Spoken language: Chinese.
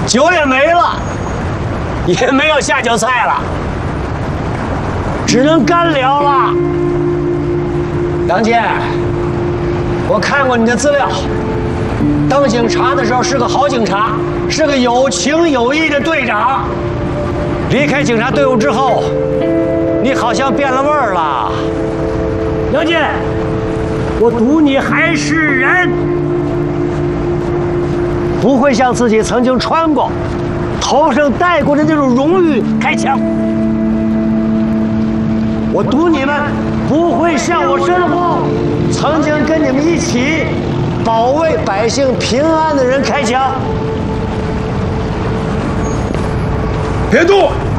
酒也没了，也没有下酒菜了，只能干聊了。杨健，我看过你的资料，当警察的时候是个好警察，是个有情有义的队长。离开警察队伍之后，你好像变了味儿了。杨健，我赌你还是人，不会像自己曾经穿过、头上戴过的那种荣誉开枪。我赌你们不会像我身后曾经跟你们一起保卫百姓平安的人开枪。 别动！